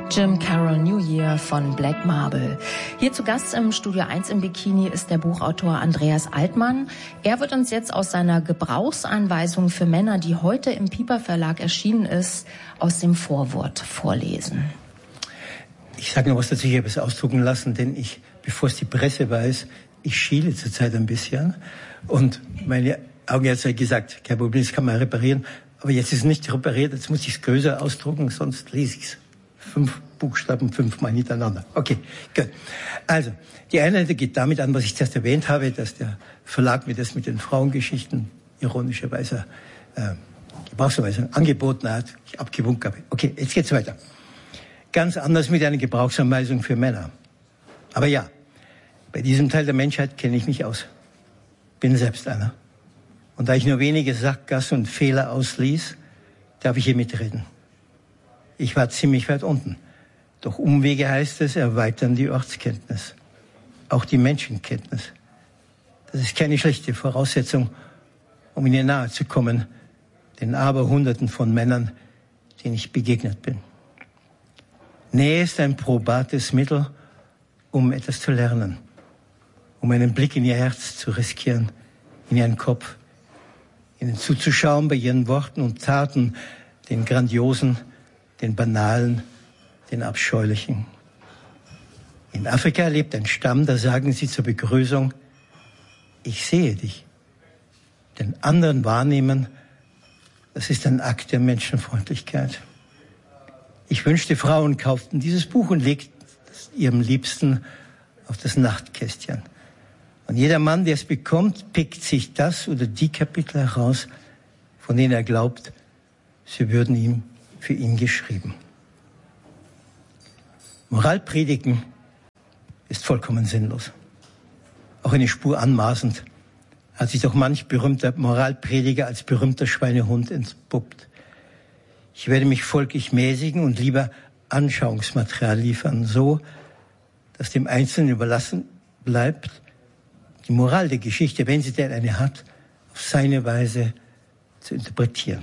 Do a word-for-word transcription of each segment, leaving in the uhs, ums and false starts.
Jim Carroll New Year von Black Marble. Hier zu Gast im Studio eins im Bikini ist der Buchautor Andreas Altmann. Er wird uns jetzt aus seiner Gebrauchsanweisung für Männer, die heute im Piper Verlag erschienen ist, aus dem Vorwort vorlesen. Ich sage noch was dazu, ich habe es ausdrucken lassen, denn ich, bevor es die Presse weiß, ich schiele zurzeit ein bisschen. Und meine Augenärzte hat gesagt, kein Problem, das kann man reparieren. Aber jetzt ist es nicht repariert, jetzt muss ich es größer ausdrucken, sonst lese ich es. Fünf Buchstaben, fünfmal hintereinander. Okay, gut. Also, die Einheit geht damit an, was ich zuerst erwähnt habe, dass der Verlag mir das mit den Frauengeschichten ironischerweise äh, Gebrauchsanweisung angeboten hat, ich abgewunken habe. Okay, jetzt geht's weiter. Ganz anders mit einer Gebrauchsanweisung für Männer. Aber ja, bei diesem Teil der Menschheit kenne ich mich aus. Bin selbst einer. Und da ich nur wenige Sackgassen und Fehler ausließ, darf ich hier mitreden. Ich war ziemlich weit unten. Doch Umwege heißt es, erweitern die Ortskenntnis. Auch die Menschenkenntnis. Das ist keine schlechte Voraussetzung, um ihnen nahe zu kommen, den Aberhunderten von Männern, denen ich begegnet bin. Nähe ist ein probates Mittel, um etwas zu lernen, um einen Blick in ihr Herz zu riskieren, in ihren Kopf, ihnen zuzuschauen bei ihren Worten und Taten, den grandiosen, den banalen, den abscheulichen. In Afrika lebt ein Stamm, da sagen sie zur Begrüßung, ich sehe dich. Den anderen wahrnehmen, das ist ein Akt der Menschenfreundlichkeit. Ich wünschte, Frauen kauften dieses Buch und legten es ihrem Liebsten auf das Nachtkästchen. Und jeder Mann, der es bekommt, pickt sich das oder die Kapitel heraus, von denen er glaubt, sie würden ihm für ihn geschrieben. Moralpredigen ist vollkommen sinnlos. Auch eine Spur anmaßend hat sich doch manch berühmter Moralprediger als berühmter Schweinehund entpuppt. Ich werde mich folglich mäßigen und lieber Anschauungsmaterial liefern, so, dass dem Einzelnen überlassen bleibt, die Moral der Geschichte, wenn sie denn eine hat, auf seine Weise zu interpretieren.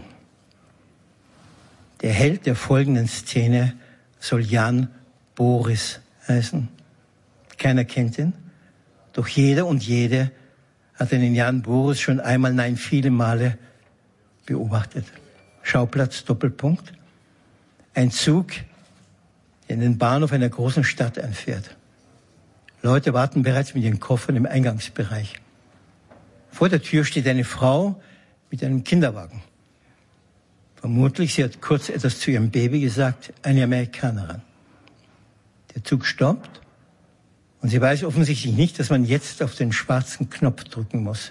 Der Held der folgenden Szene soll Jan Boris heißen. Keiner kennt ihn, doch jeder und jede hat einen Jan Boris schon einmal, nein, viele Male beobachtet. Schauplatz, Doppelpunkt. Ein Zug, der in den Bahnhof einer großen Stadt einfährt. Leute warten bereits mit ihren Koffern im Eingangsbereich. Vor der Tür steht eine Frau mit einem Kinderwagen. Vermutlich, sie hat kurz etwas zu ihrem Baby gesagt, eine Amerikanerin. Der Zug stoppt und sie weiß offensichtlich nicht, dass man jetzt auf den schwarzen Knopf drücken muss.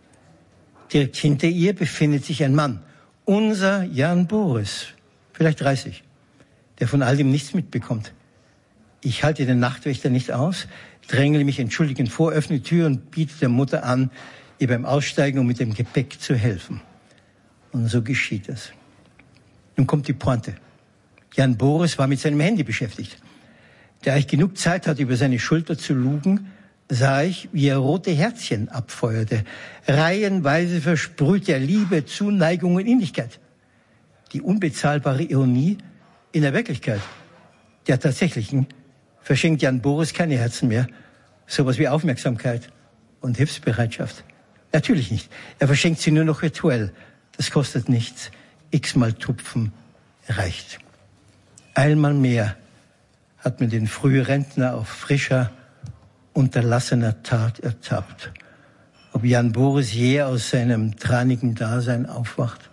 Direkt hinter ihr befindet sich ein Mann, unser Jan Boris, vielleicht dreißig, der von all dem nichts mitbekommt. Ich halte den Nachtwächter nicht aus, drängele mich entschuldigend vor, öffne die Tür und biete der Mutter an, ihr beim Aussteigen und mit dem Gepäck zu helfen. Und so geschieht es. Nun kommt die Pointe. Jan Boris war mit seinem Handy beschäftigt. Da ich genug Zeit hatte, über seine Schulter zu lugen, sah ich, wie er rote Herzchen abfeuerte. Reihenweise versprühte er Liebe, Zuneigung und Innigkeit. Die unbezahlbare Ironie in der Wirklichkeit, der tatsächlichen, verschenkt Jan Boris keine Herzen mehr. Sowas wie Aufmerksamkeit und Hilfsbereitschaft. Natürlich nicht. Er verschenkt sie nur noch virtuell. Das kostet nichts. X-mal Tupfen reicht. Einmal mehr hat man den Frührentner auf frischer, unterlassener Tat ertappt. Ob Jan Boris je aus seinem tranigen Dasein aufwacht?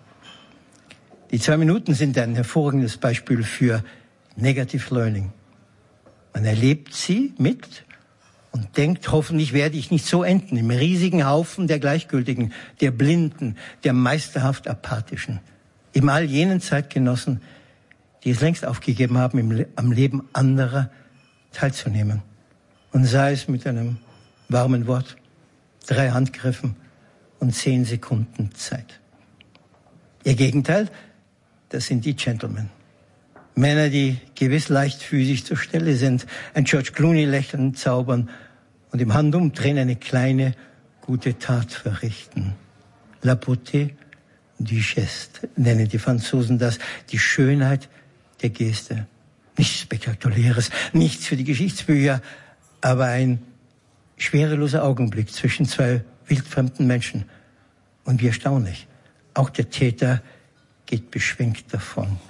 Die zwei Minuten sind ein hervorragendes Beispiel für Negative Learning. Man erlebt sie mit und denkt, hoffentlich werde ich nicht so enden im riesigen Haufen der Gleichgültigen, der Blinden, der meisterhaft Apathischen. Eben all jenen Zeitgenossen, die es längst aufgegeben haben, im Le- am Leben anderer teilzunehmen. Und sei es mit einem warmen Wort, drei Handgriffen und zehn Sekunden Zeit. Ihr Gegenteil, das sind die Gentlemen. Männer, die gewiss leichtfüßig zur Stelle sind, ein George Clooney lächeln, zaubern und im Handumdrehen eine kleine, gute Tat verrichten. La beauté du geste nennen die Franzosen das, die Schönheit der Geste. Nichts Spektakuläres, nichts für die Geschichtsbücher, aber ein schwereloser Augenblick zwischen zwei wildfremden Menschen. Und wie erstaunlich, auch der Täter geht beschwingt davon.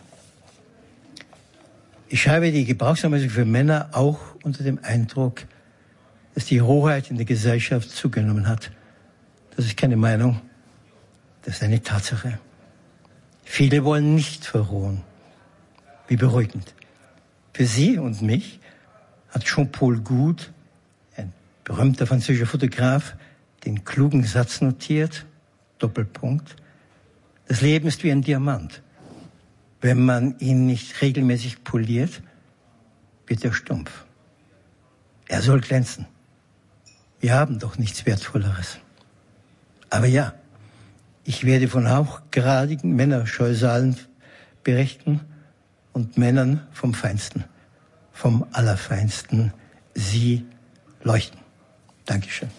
Ich schreibe die Gebrauchsanweisung für Männer auch unter dem Eindruck, dass die Rohheit in der Gesellschaft zugenommen hat. Das ist keine Meinung, das ist eine Tatsache. Viele wollen nicht verrohen. Wie beruhigend. Für Sie und mich hat Jean-Paul Goude, ein berühmter französischer Fotograf, den klugen Satz notiert, Doppelpunkt: Das Leben ist wie ein Diamant. Wenn man ihn nicht regelmäßig poliert, wird er stumpf. Er soll glänzen. Wir haben doch nichts Wertvolleres. Aber ja, ich werde von hochgradigen Männerscheusalen berichten und Männern vom Feinsten, vom Allerfeinsten. Sie leuchten. Dankeschön.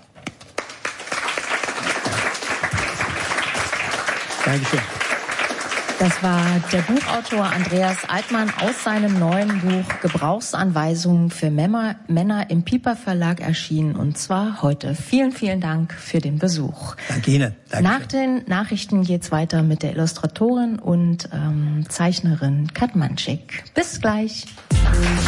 Dankeschön. Das war der Buchautor Andreas Altmann aus seinem neuen Buch Gebrauchsanweisungen für Männer, Männer im Piper Verlag erschienen, und zwar heute. Vielen, vielen Dank für den Besuch. Danke Ihnen. Dankeschön. Nach den Nachrichten geht's weiter mit der Illustratorin und ähm, Zeichnerin Kat Manschik. Bis gleich.